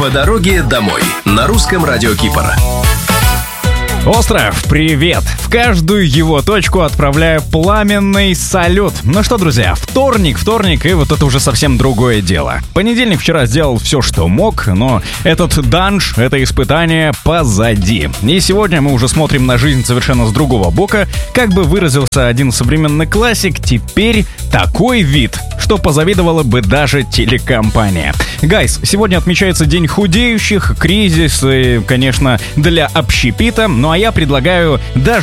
По дороге домой на русском радио Кипр. Остров, привет! В каждую его точку отправляю пламенный салют. Ну что, друзья, вторник, и вот это уже совсем другое дело. Понедельник вчера сделал все, что мог, но этот данж, это испытание позади. И сегодня мы уже смотрим на жизнь совершенно с другого бока. Как бы выразился один современный классик, теперь такой вид, что позавидовала бы даже телекомпания. Гайс, сегодня отмечается День худеющих, кризис, и, конечно, для общепита. Ну а я предлагаю даже